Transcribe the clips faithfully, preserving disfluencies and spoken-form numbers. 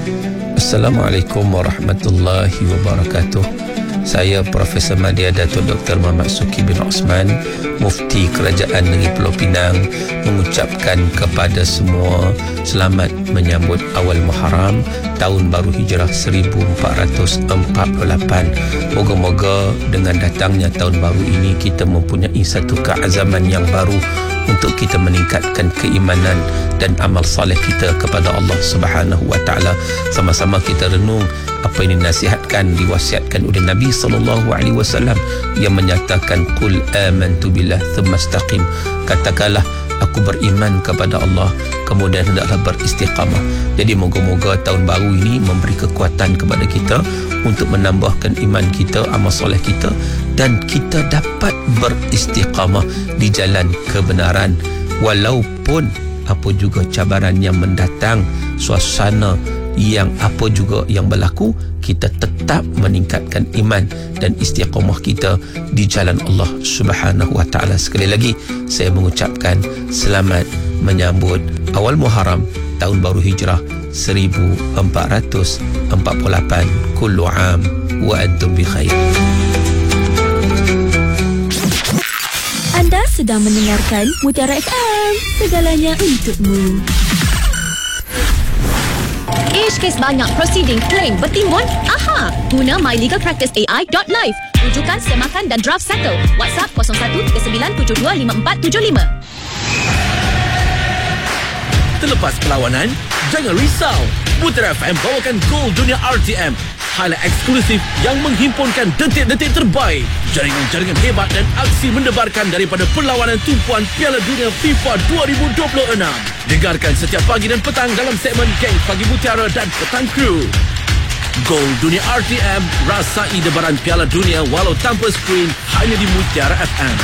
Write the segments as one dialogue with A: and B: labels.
A: Assalamualaikum warahmatullahi wabarakatuh. Saya Profesor Madya Datuk Doktor Muhammad Suki bin Osman, Mufti Kerajaan Negeri Pulau Pinang, mengucapkan kepada semua selamat menyambut awal Muharram, Tahun Baru Hijrah seribu empat ratus empat puluh lapan. Moga-moga dengan datangnya tahun baru ini kita mempunyai satu keazaman yang baru untuk kita meningkatkan keimanan dan amal soleh kita kepada Allah Subhanahu wa taala. Sama-sama kita renung apa yang dinasihatkan, diwasiatkan oleh Nabi sallallahu alaihi wasallam yang menyatakan qul amantu billah thumma istaqim. Katakanlah aku beriman kepada Allah, kemudian hendaklah beristiqamah. Jadi moga-moga tahun baru ini memberi kekuatan kepada kita untuk menambahkan iman kita, amal soleh kita, dan kita dapat beristiqamah di jalan kebenaran walaupun apa juga cabaran yang mendatang, suasana yang apa juga yang berlaku, kita tetap meningkatkan iman dan istiqamah kita di jalan Allah Subhanahu wa taala. Sekali lagi saya mengucapkan selamat menyambut awal Muharram, Tahun Baru Hijrah seribu empat ratus empat puluh lapan. Kullu am wa antum bi khair.
B: Anda sedang mendengarkan Mutiara F M, segalanya untukmu.
C: Ish, kes banyak proceeding claim bertimbun? Aha! Guna My Legal Practice A I dot live. Rujukan, semakan dan draft settle. WhatsApp kosong satu tiga sembilan tujuh dua lima empat tujuh lima.
D: Terlepas perlawanan, jangan risau. Mutiara F M bawakan Gol Dunia R T M. Highlight eksklusif yang menghimpunkan detik-detik terbaik, jaringan-jaringan hebat dan aksi mendebarkan daripada perlawanan tumpuan Piala Dunia FIFA dua ribu dua puluh enam. Dengarkan setiap pagi dan petang dalam segmen Geng Pagi Mutiara dan Petang Kru. Gol Dunia R T M, rasai debaran Piala Dunia walau tanpa skrin, hanya di Mutiara F M.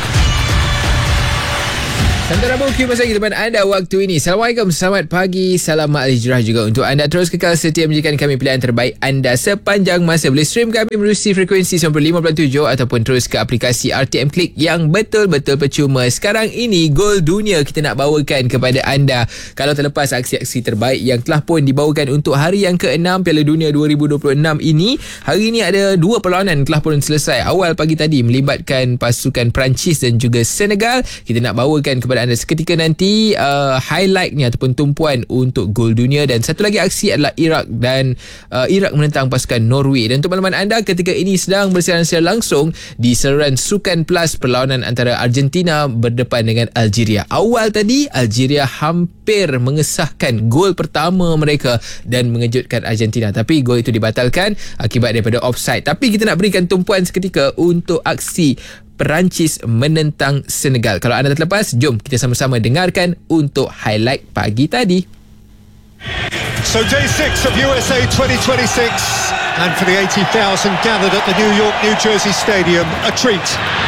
E: Santara Buki masa kita depan anda waktu ini. Assalamualaikum, selamat pagi, salam al-hijrah juga untuk anda. Terus kekal setia menjadikan kami pilihan terbaik anda sepanjang masa. Boleh stream kami melalui frekuensi sembilan puluh lima perpuluhan tujuh ataupun terus ke aplikasi R T M Click yang betul-betul percuma. Sekarang ini Gol Dunia kita nak bawakan kepada anda. Kalau terlepas aksi-aksi terbaik yang telah pun dibawakan untuk hari yang keenam Piala Dunia dua ribu dua puluh enam ini, hari ini ada dua perlawanan telah pun selesai. Awal pagi tadi melibatkan pasukan Perancis dan juga Senegal. Kita nak bawakan kepada anda seketika nanti uh, highlightnya ataupun tumpuan untuk Gol Dunia. Dan satu lagi aksi adalah Iraq dan uh, Iraq menentang pasukan Norway. Dan untuk makluman anda, ketika ini sedang bersiaran secara langsung di saluran Sukan Plus perlawanan antara Argentina berdepan dengan Algeria. Awal tadi Algeria hampir mengesahkan gol pertama mereka dan mengejutkan Argentina, tapi gol itu dibatalkan akibat daripada offside. Tapi kita nak berikan tumpuan seketika untuk aksi Perancis menentang Senegal. Kalau anda terlepas, jom kita sama-sama dengarkan untuk highlight pagi tadi.
F: So day six of U S A twenty twenty-six, and for the eighty thousand gathered at the New York, New Jersey Stadium, a treat.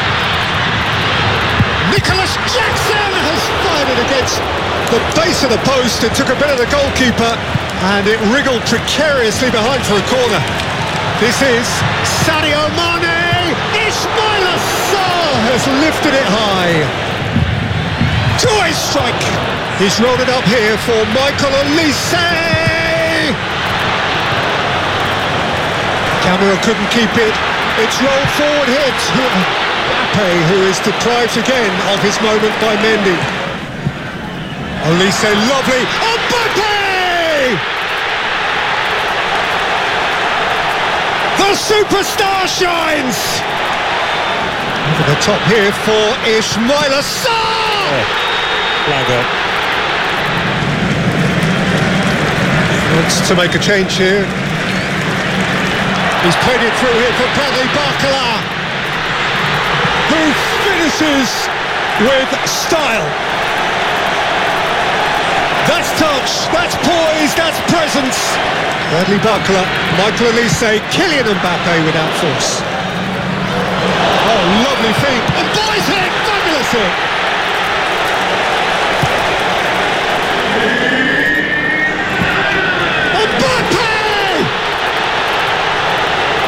F: Nicholas Jackson has fired it against the base of the post. It took a bit of the goalkeeper and it wriggled precariously behind for a corner. This is Sadio Mane. Ismail Assar has lifted it high. Two-way strike. He's rolled it up here for Michael Olise. Camera couldn't keep it. It's rolled forward here to Mbappe, who is deprived again of his moment by Mendy. Olise, lovely. Mbappe! The superstar shines! Over the top here for Ismail Assar! Oh, flag up. Wants to make a change here. He's played it through here for Bradley Barcola, who finishes with style. That's touch, that's poise, that's presence. Bradley Barcola, Michael Olise, Kylian Mbappe without force. Oh, lovely feet. And boys hit, fabulous hit. Mbappe!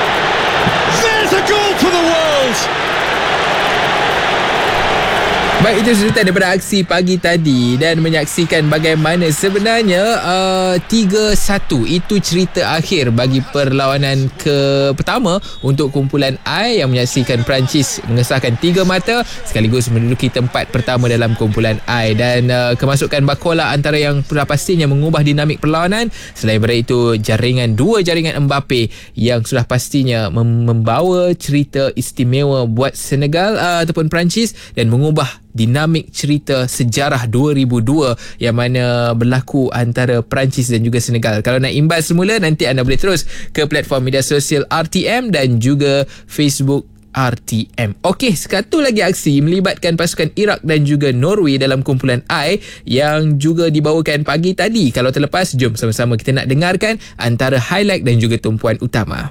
F: There's a goal for the world.
E: Baik, itu cerita daripada aksi pagi tadi dan menyaksikan bagaimana sebenarnya uh, tiga satu itu cerita akhir bagi perlawanan ke pertama untuk kumpulan I yang menyaksikan Perancis mengesahkan tiga mata sekaligus menduduki tempat pertama dalam kumpulan I. Dan uh, kemasukan Bakola antara yang sudah pastinya mengubah dinamik perlawanan. Selain daripada itu, jaringan dua jaringan Mbappe yang sudah pastinya mem- membawa cerita istimewa buat Senegal uh, ataupun Perancis dan mengubah dinamik cerita sejarah dua ribu dua yang mana berlaku antara Perancis dan juga Senegal. Kalau nak imbas semula, nanti anda boleh terus ke platform media sosial R T M dan juga Facebook R T M. Okey, satu lagi aksi melibatkan pasukan Iraq dan juga Norway dalam kumpulan I yang juga dibawakan pagi tadi. Kalau terlepas, jom sama-sama kita nak dengarkan antara highlight dan juga tumpuan utama.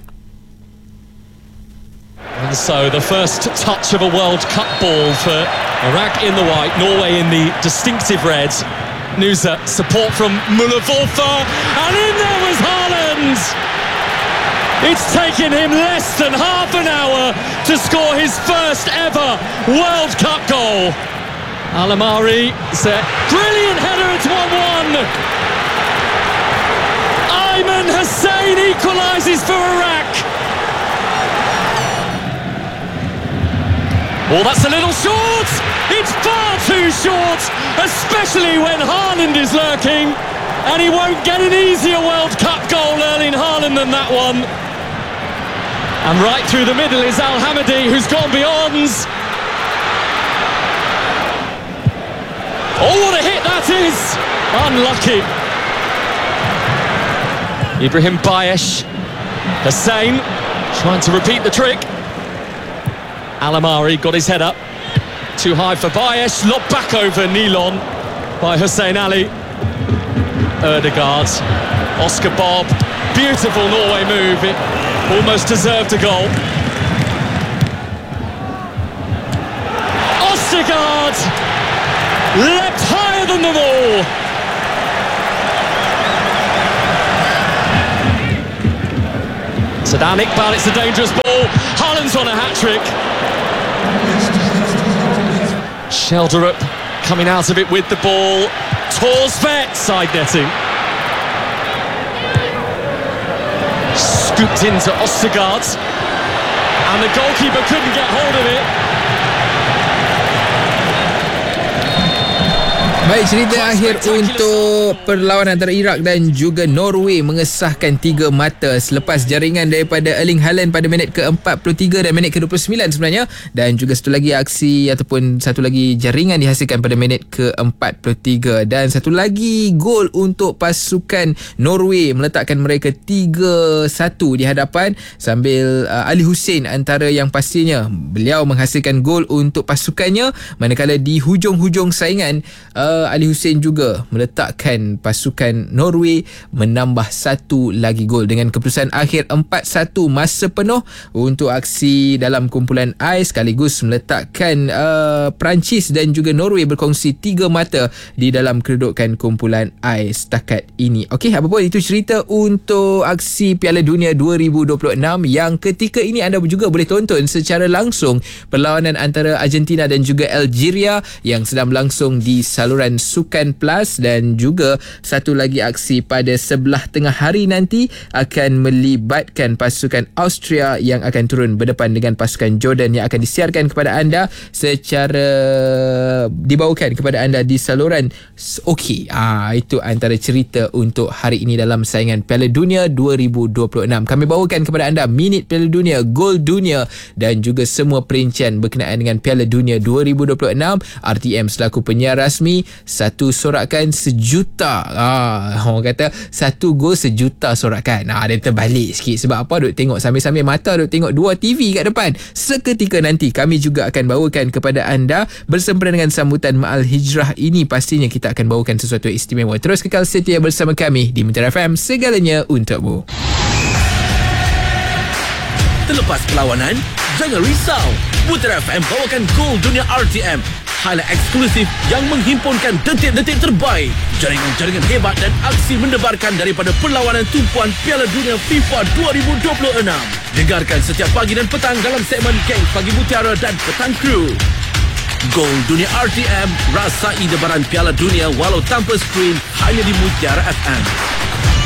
G: And so the first touch of a World Cup ball for Iraq in the white, Norway in the distinctive red. Nusa, support from Muller-Wolfer, and in there was Haaland! It's taken him less than half an hour to score his first ever World Cup goal. Alamari set, brilliant header, it's one one. Ayman Hussein equalises for Iraq. Oh, that's a little short! It's far too short, especially when Haaland is lurking. And he won't get an easier World Cup goal, Erling Haaland, than that one. And right through the middle is Al Hamadi, who's gone beyond. Oh, what a hit that is! Unlucky. Ibrahim Bayesh. Hussein trying to repeat the trick. Alamari got his head up. Too high for Bayesh. Lobbed back over Nilon by Hussein Ali. Erdegaard. Oscar Bob. Beautiful Norway move. It almost deserved a goal. Ostergaard leapt higher than them all. Sadam Iqbal, it's a dangerous ball. Haaland's on a hat-trick. Shelderup coming out of it with the ball. Torsvet side netting. Scooped into Ostergaard, and the goalkeeper couldn't get hold of it.
E: Baik, cerita akhir untuk perlawanan antara Iraq dan juga Norway mengesahkan tiga mata selepas jaringan daripada Erling Haaland pada minit ke empat puluh tiga dan minit ke dua puluh sembilan sebenarnya, dan juga satu lagi aksi ataupun satu lagi jaringan dihasilkan pada minit ke empat puluh tiga dan satu lagi gol untuk pasukan Norway meletakkan mereka tiga satu di hadapan sambil uh, Ali Hussein antara yang pastinya beliau menghasilkan gol untuk pasukannya, manakala di hujung-hujung saingan uh, Ali Hussein juga meletakkan pasukan Norway menambah satu lagi gol dengan keputusan akhir empat satu masa penuh untuk aksi dalam kumpulan I, sekaligus meletakkan uh, Perancis dan juga Norway berkongsi tiga mata di dalam kedudukan kumpulan I setakat ini. Okey, apa pun itu cerita untuk aksi Piala Dunia dua ribu dua puluh enam yang ketika ini anda juga boleh tonton secara langsung perlawanan antara Argentina dan juga Algeria yang sedang berlangsung di saluran Sukan Plus, dan juga satu lagi aksi pada sebelah tengah hari nanti akan melibatkan pasukan Austria yang akan turun berdepan dengan pasukan Jordan yang akan disiarkan kepada anda secara dibawakan kepada anda di saluran Okey. Ah, itu antara cerita untuk hari ini dalam saingan Piala Dunia dua ribu dua puluh enam. Kami bawakan kepada anda minit Piala Dunia, gol dunia dan juga semua perincian berkenaan dengan Piala Dunia dua ribu dua puluh enam. R T M selaku penyiar rasmi, satu sorakan sejuta. Ah, orang kata satu gol sejuta sorakan. Ah, dia terbalik sikit. Sebab apa? Duk tengok sambil-sambil mata, duk tengok dua T V kat depan. Seketika nanti kami juga akan bawakan kepada anda bersempena dengan sambutan Ma'al Hijrah ini. Pastinya kita akan bawakan sesuatu istimewa. Terus kekal setia bersama kami di Mutiara F M, segalanya untukmu.
D: Terlepas perlawanan, jangan risau. Mutiara F M bawakan Gol Dunia R T M. Highlight eksklusif yang menghimpunkan detik-detik terbaik, jaringan-jaringan hebat dan aksi mendebarkan daripada perlawanan tumpuan Piala Dunia FIFA dua ribu dua puluh enam. Dengarkan setiap pagi dan petang dalam segmen Geng Pagi Mutiara dan Petang Kru. Gol Dunia R T M, rasai debaran Piala Dunia walau tanpa skrin, hanya di Mutiara F M.